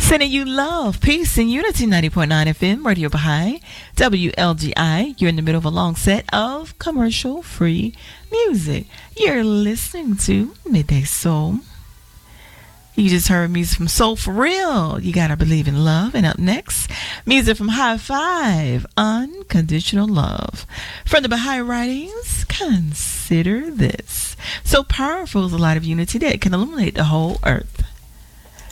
Sending you love, peace, and unity. 90.9 FM, Radio Baha'i, WLGI. You're in the middle of a long set of commercial-free music. You're listening to Midday Soul. You just heard music from Soul for Real. You gotta believe in love. And up next, music from High Five, Unconditional Love. From the Baha'i writings, consider this. So powerful is a light of unity that can illuminate the whole earth.